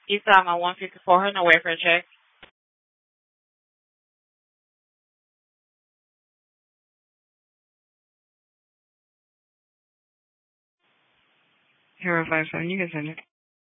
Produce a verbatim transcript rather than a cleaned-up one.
East Alma one fifty-four, no way for a check. Zero five seven, you can send it.